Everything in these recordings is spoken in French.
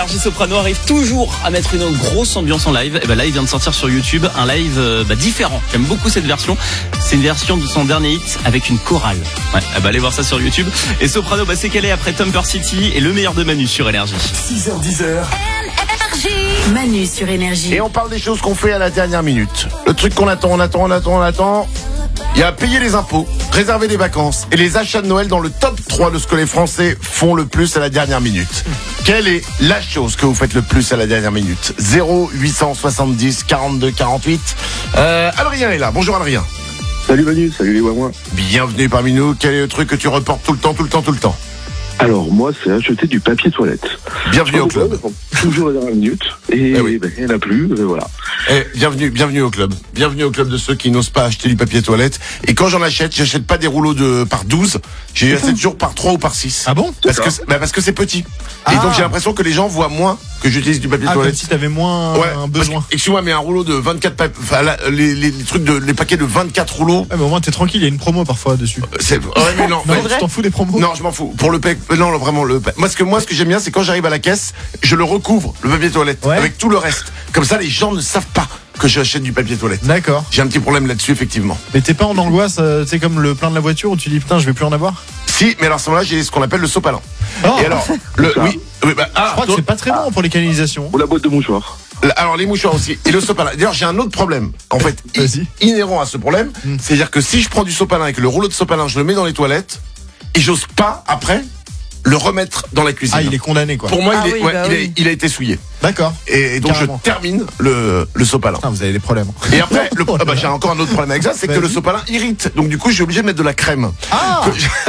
Sergi Soprano arrive toujours à mettre une grosse ambiance en live. Et ben là, il vient de sortir sur YouTube un live différent. J'aime beaucoup cette version. C'est une version de son dernier hit avec une chorale. Ouais, allez voir ça sur YouTube. Et Soprano, c'est qu'elle est après Thumper City et le meilleur de Manu sur Énergie. 6h10. Manu sur Énergie. Et on parle des choses qu'on fait à la dernière minute. Le truc qu'on attend. Il y a payer les impôts, réserver des vacances et les achats de Noël dans le top 3 de ce que les Français font le plus à la dernière minute. Quelle est la chose que vous faites le plus à la dernière minute ? 0870 42 48. Adrien est là. Bonjour Adrien. Salut Manu, salut les Wawa. Bienvenue parmi nous. Quel est le truc que tu reportes tout le temps ? Alors moi, c'est acheter du papier toilette. Bienvenue au club. Toujours à la dernière minute. Et oui. il n'y en a plus, voilà. Bienvenue au club. Bienvenue au club de ceux qui n'osent pas acheter du papier toilette. Et quand j'en achète, j'achète pas des rouleaux par 12. J'achète toujours par 3 ou par 6. Ah bon ? Parce que c'est petit. Et donc j'ai l'impression que les gens voient moins que j'utilise du papier toilette. Comme si t'avais moins besoin. Excuse-moi, mais un rouleau de 24 les paquets de 24 rouleaux. Mais au moins t'es tranquille, il y a une promo parfois dessus. Mais non. Tu t'en fous des promos ? Non, je m'en fous. Pour le non, vraiment Moi, ce que j'aime bien, c'est quand j'arrive à la caisse, je le recouvre, le papier toilette, avec tout le reste. Comme ça, les gens ne savent pas que j'achète du papier toilette. D'accord. J'ai un petit problème là-dessus, effectivement. Mais t'es pas en angoisse, c'est comme le plein de la voiture où tu dis putain, je vais plus en avoir ? Si, mais alors à ce moment-là, j'ai ce qu'on appelle le sopalin. Oh. Et alors, je crois que c'est pas très bon pour les canalisations. Ou la boîte de mouchoirs. Alors les mouchoirs aussi et le sopalin. D'ailleurs j'ai un autre problème en fait inhérent à ce problème, c'est-à-dire que si je prends du sopalin et que le rouleau de sopalin je le mets dans les toilettes et j'ose pas après le remettre dans la cuisine. Ah, il est condamné quoi. Pour moi il a été souillé. D'accord. Et donc carrément. je termine le sopalin. Ah, vous avez des problèmes. Et après j'ai encore un autre problème avec ça, c'est que le sopalin irrite. Donc du coup je suis obligé de mettre de la crème. Ah.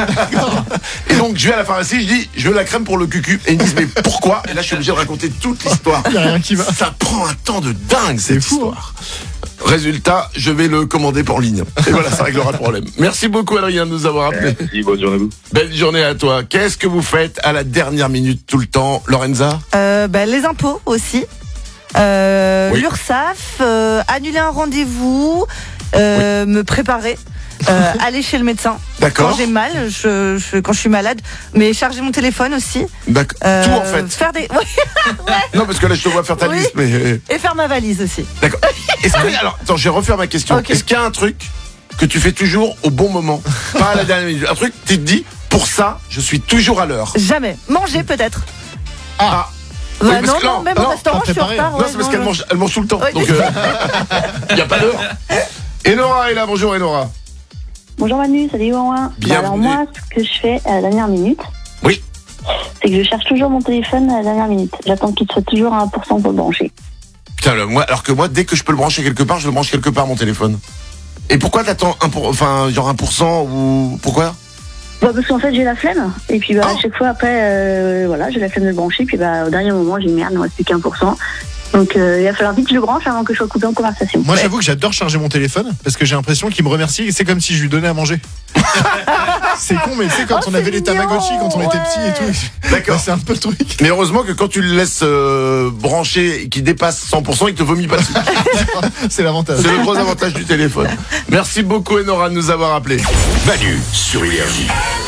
Et donc je vais à la pharmacie, je dis je veux la crème pour le cucu et ils me disent mais pourquoi ? Et là je suis obligé de raconter toute l'histoire. Il y a rien qui va. Ça prend un temps de dingue cette fou, histoire. Résultat, je vais le commander en ligne. Et voilà, ça réglera le problème. Merci beaucoup Adrien de nous avoir appelé. Merci, bonne journée à vous. Belle journée à toi. Qu'est-ce que vous faites à la dernière minute tout le temps, Lorenza ? Les impôts aussi. L'URSSAF, annuler un rendez-vous, me préparer. Aller chez le médecin. D'accord. Quand j'ai mal, quand je suis malade, mais charger mon téléphone aussi. D'accord. Tout en fait. Faire des. Non, parce que là je te vois faire ta liste, mais. Et faire ma valise aussi. D'accord. Alors, attends, je vais refaire ma question. Okay. Est-ce qu'il y a un truc que tu fais toujours au bon moment, pas à la dernière minute ? Un truc, tu te dis, pour ça, je suis toujours à l'heure. Jamais. Manger peut-être. Ah. Oui, même au restaurant, je suis en retard. Non, c'est parce qu'elle mange tout le temps. Oui. Donc, il n'y a pas d'heure. Enora est là. Bonjour, Enora. Bonjour Manu, salut Wawa. Alors moi, ce que je fais à la dernière minute, c'est que je cherche toujours mon téléphone à la dernière minute. J'attends qu'il soit toujours à 1% pour le brancher. Putain, alors que moi, dès que je peux le brancher quelque part, je le branche quelque part mon téléphone. Et pourquoi t'attends genre 1% ou pourquoi ? Parce qu'en fait j'ai la flemme. Et puis à chaque fois après, j'ai la flemme de le brancher. Puis au dernier moment, j'ai merde, il ne reste plus qu'1%. Donc il va falloir vite que je le branche avant que je sois coupé en conversation. Moi j'avoue que j'adore charger mon téléphone parce que j'ai l'impression qu'il me remercie et c'est comme si je lui donnais à manger. C'est con mais tu sais quand on avait les Tamagotchi quand on était petit et tout. D'accord. C'est un peu le truc. Mais heureusement que quand tu le laisses brancher et qu'il dépasse 100%, il te vomit pas dessus. C'est l'avantage. C'est le gros avantage du téléphone. Merci beaucoup Enora de nous avoir appelés. Manu sur Énergie.